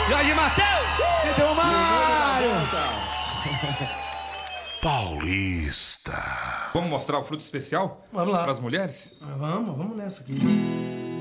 Jorge Matheus! E deu Mário! Paulista. Vamos mostrar o fruto especial? Vamos lá. Para as mulheres? Vamos nessa aqui.